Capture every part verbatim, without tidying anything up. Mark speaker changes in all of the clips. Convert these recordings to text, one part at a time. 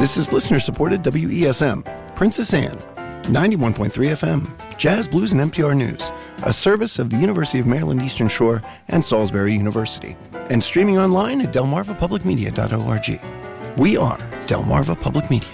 Speaker 1: This is listener-supported W E S M, Princess Anne, ninety-one point three F M, Jazz, Blues, and N P R News, a service of the University of Maryland Eastern Shore and Salisbury University, and streaming online at delmarva public media dot org. We are Delmarva Public Media.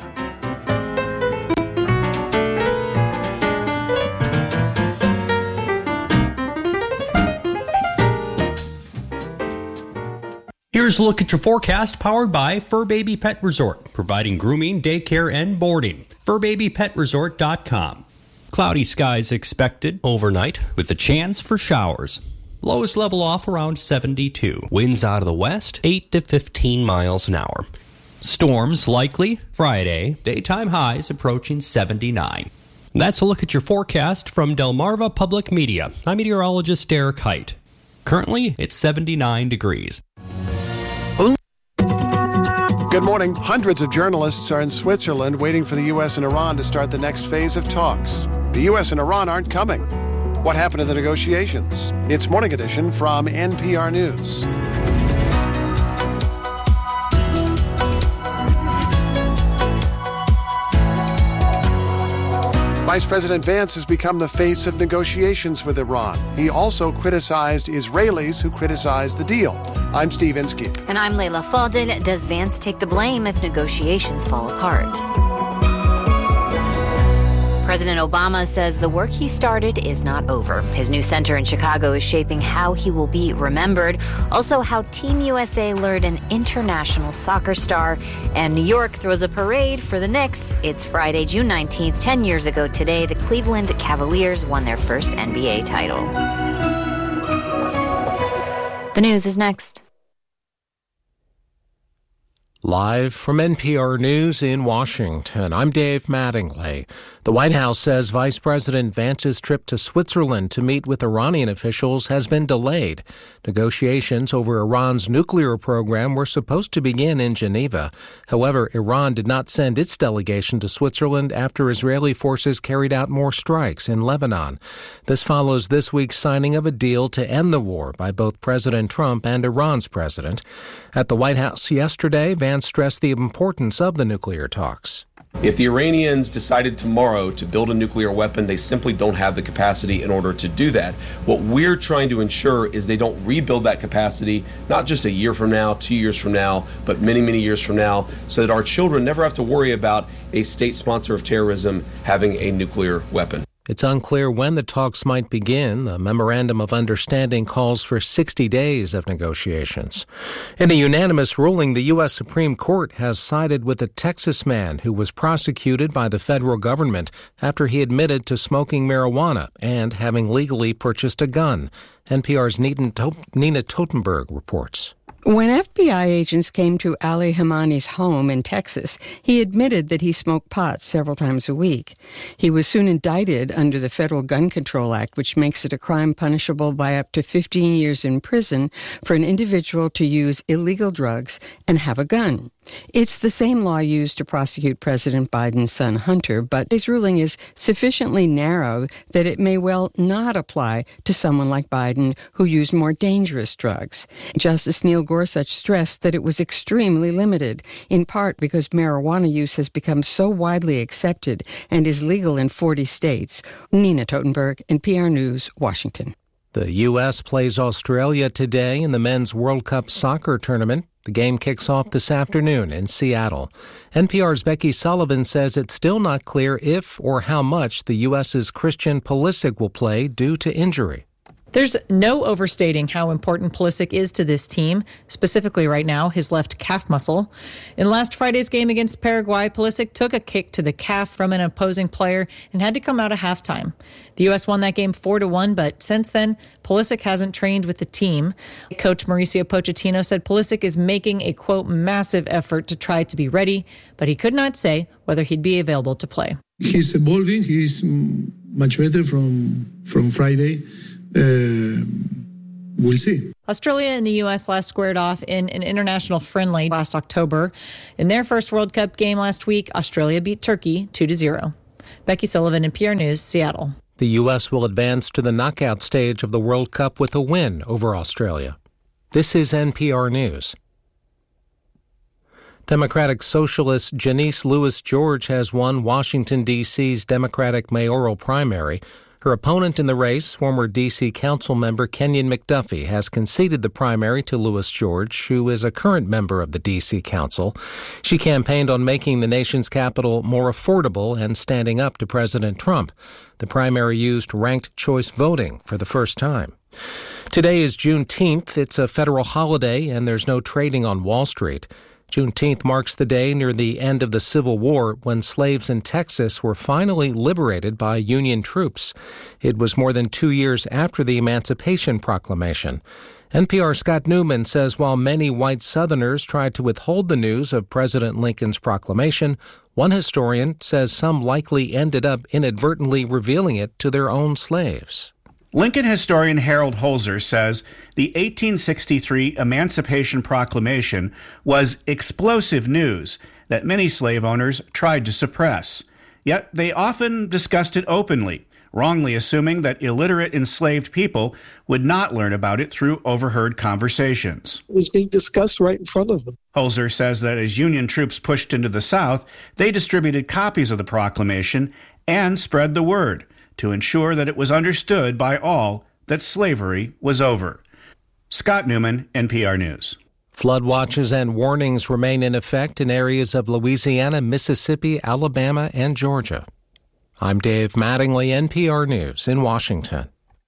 Speaker 2: Here's a look at your forecast powered by Fur Baby Pet Resort, providing grooming, daycare, and boarding. fur baby pet resort dot com. Cloudy skies expected overnight with a chance for showers. Lows level off around seventy-two. Winds out of the west, eight to fifteen miles an hour. Storms likely Friday. Daytime highs approaching seventy-nine. That's a look at your forecast from Delmarva Public Media. I'm meteorologist Derek Height. Currently, it's seventy-nine degrees.
Speaker 3: Good morning. Hundreds of journalists are in Switzerland waiting for the U S and Iran to start the next phase of talks. The U S and Iran aren't coming. What happened to the negotiations? It's Morning Edition from N P R News. Vice President Vance has become the face of negotiations with Iran. He also criticized Israelis who criticized the deal. I'm Steve Inskeep.
Speaker 4: And I'm Layla Fadel. Does Vance take the blame if negotiations fall apart? President Obama says the work he started is not over. His new center in Chicago is shaping how he will be remembered. Also, how Team U S A lured an international soccer star. And New York throws a parade for the Knicks. It's Friday, June nineteenth. Ten years ago today, the Cleveland Cavaliers won their first N B A title. The news is next.
Speaker 5: Live from N P R News in Washington, I'm Dave Mattingly. The White House says Vice President Vance's trip to Switzerland to meet with Iranian officials has been delayed. Negotiations over Iran's nuclear program were supposed to begin in Geneva. However, Iran did not send its delegation to Switzerland after Israeli forces carried out more strikes in Lebanon. This follows this week's signing of a deal to end the war by both President Trump and Iran's president. At the White House yesterday, Vance stressed the importance of the nuclear talks.
Speaker 6: If the Iranians decided tomorrow to build a nuclear weapon, they simply don't have the capacity in order to do that. What we're trying to ensure is they don't rebuild that capacity, not just a year from now, two years from now, but many, many years from now, so that our children never have to worry about a state sponsor of terrorism having a nuclear weapon.
Speaker 5: It's unclear when the talks might begin. The Memorandum of Understanding calls for sixty days of negotiations. In a unanimous ruling, the U S Supreme Court has sided with a Texas man who was prosecuted by the federal government after he admitted to smoking marijuana and having legally purchased a gun. N P R's Nina Totenberg reports.
Speaker 7: When F B I agents came to Ali Hamani's home in Texas, he admitted that he smoked pot several times a week. He was soon indicted under the Federal Gun Control Act, which makes it a crime punishable by up to fifteen years in prison for an individual to use illegal drugs and have a gun. It's the same law used to prosecute President Biden's son Hunter, but his ruling is sufficiently narrow that it may well not apply to someone like Biden who used more dangerous drugs. Justice Neil Gorsuch stressed that it was extremely limited, in part because marijuana use has become so widely accepted and is legal in forty states. Nina Totenberg, N P R News, Washington.
Speaker 5: The U S plays Australia today in the Men's World Cup soccer tournament. The game kicks off this afternoon in Seattle. N P R's Becky Sullivan says it's still not clear if or how much the U S's Christian Pulisic will play due to injury.
Speaker 8: There's no overstating how important Pulisic is to this team, specifically right now, his left calf muscle. In last Friday's game against Paraguay, Pulisic took a kick to the calf from an opposing player and had to come out at halftime. The U S won that game four to one, but since then, Pulisic hasn't trained with the team. Coach Mauricio Pochettino said Pulisic is making a, quote, massive effort to try to be ready, but he could not say whether he'd be available to play.
Speaker 9: He's evolving. He's much better from, from Friday. Uh, we'll see.
Speaker 8: Australia and the U S last squared off in an international friendly last October. In their first World Cup game last week, Australia beat Turkey two to zero. Becky Sullivan, N P R News, Seattle.
Speaker 5: The U S will advance to the knockout stage of the World Cup with a win over Australia. This is N P R News. Democratic Socialist Janice Lewis George has won Washington, D C's Democratic mayoral primary. Her opponent in the race, former D C council member Kenyon McDuffie, has conceded the primary to Lewis George, who is a current member of the D C council. She campaigned on making the nation's capital more affordable and standing up to President Trump. The primary used ranked choice voting for the first time. Today is Juneteenth. It's a federal holiday, and there's no trading on Wall Street. Juneteenth marks the day near the end of the Civil War when slaves in Texas were finally liberated by Union troops. It was more than two years after the Emancipation Proclamation. N P R's Scott Newman says while many white Southerners tried to withhold the news of President Lincoln's proclamation, one historian says some likely ended up inadvertently revealing it to their own slaves.
Speaker 10: Lincoln historian Harold Holzer says the eighteen sixty-three Emancipation Proclamation was explosive news that many slave owners tried to suppress. Yet they often discussed it openly, wrongly assuming that illiterate enslaved people would not learn about it through overheard conversations.
Speaker 11: It was being discussed right in front of them.
Speaker 10: Holzer says that as Union troops pushed into the South, they distributed copies of the proclamation and spread the word to ensure that it was understood by all that slavery was over. Scott Newman, N P R News.
Speaker 5: Flood watches and warnings remain in effect in areas of Louisiana, Mississippi, Alabama, and Georgia. I'm Dave Mattingly, N P R News in Washington.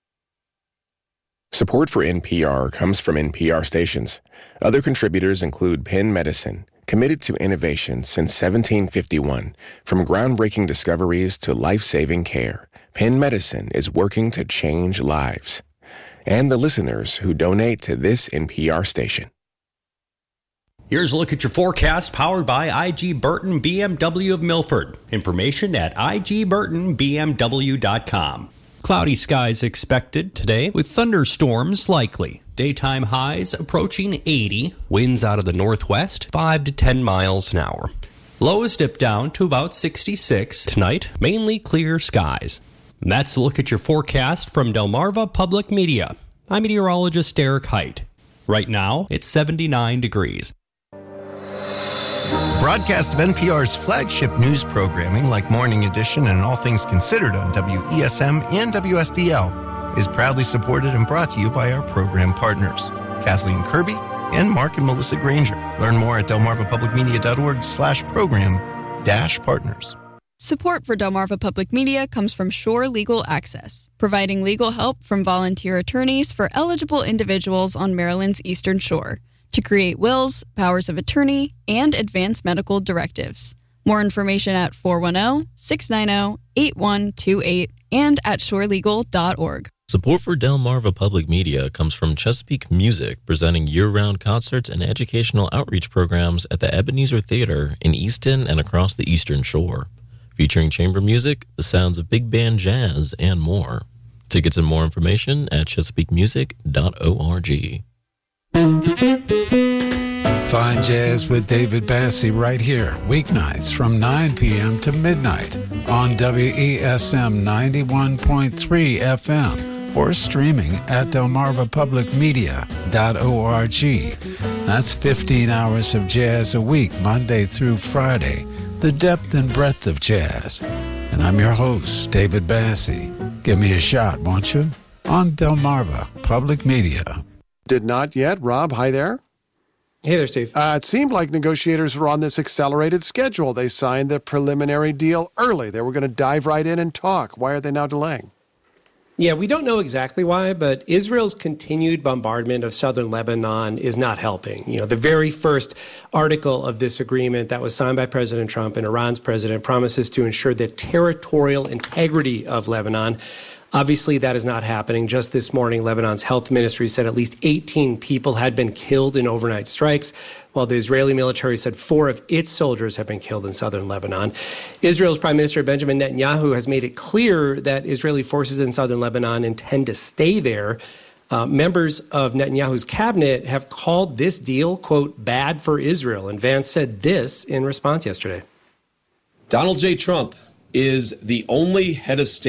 Speaker 12: Support for N P R comes from N P R stations. Other contributors include Penn Medicine, committed to innovation since seventeen fifty-one. From groundbreaking discoveries to life-saving care, Penn Medicine is working to change lives. And the listeners who donate to this N P R station.
Speaker 2: Here's a look at your forecast powered by I G Burton B M W of Milford. Information at I G Burton B M W dot com. Cloudy skies expected today with thunderstorms likely. Daytime highs approaching eighty. Winds out of the northwest, five to ten miles an hour. Lows dip down to about sixty-six. Tonight, mainly clear skies. And that's a look at your forecast from Delmarva Public Media. I'm meteorologist Derek Height. Right now, it's seventy-nine degrees.
Speaker 1: Broadcast of N P R's flagship news programming like Morning Edition and All Things Considered on W E S M and W S D L is proudly supported and brought to you by our program partners, Kathleen Kirby and Mark and Melissa Granger. Learn more at delmarvapublicmedia.org slash program dash partners.
Speaker 13: Support for Delmarva Public Media comes from Shore Legal Access, providing legal help from volunteer attorneys for eligible individuals on Maryland's Eastern Shore to create wills, powers of attorney, and advance medical directives. More information at four one zero, six nine zero, eight one two eight and at shore legal dot org.
Speaker 14: Support for Delmarva Public Media comes from Chesapeake Music, presenting year-round concerts and educational outreach programs at the Ebenezer Theater in Easton and across the Eastern Shore. Featuring chamber music, the sounds of big band jazz, and more. Tickets and more information at chesapeake music dot org.
Speaker 15: Fine Jazz with David Bassey right here, weeknights from nine p.m. to midnight on W E S M ninety-one point three F M or streaming at delmarva public media dot org. That's fifteen hours of jazz a week, Monday through Friday. The depth and breadth of jazz. And I'm your host, David Bassey. Give me a shot, won't you? On Delmarva Public Media.
Speaker 3: Did not yet. Rob, hi there.
Speaker 16: Hey there, Steve.
Speaker 3: Uh, it seemed like negotiators were on this accelerated schedule. They signed the preliminary deal early. They were going to dive right in and talk. Why are they now delaying?
Speaker 16: Yeah, we don't know exactly why, but Israel's continued bombardment of southern Lebanon is not helping. You know, the very first article of this agreement that was signed by President Trump and Iran's president promises to ensure the territorial integrity of Lebanon. Obviously, that is not happening. Just this morning, Lebanon's health ministry said at least eighteen people had been killed in overnight strikes, while the Israeli military said four of its soldiers have been killed in southern Lebanon. Israel's Prime Minister Benjamin Netanyahu has made it clear that Israeli forces in southern Lebanon intend to stay there. Uh, members of Netanyahu's cabinet have called this deal, quote, bad for Israel. And Vance said this in response yesterday.
Speaker 6: Donald J. Trump is the only head of state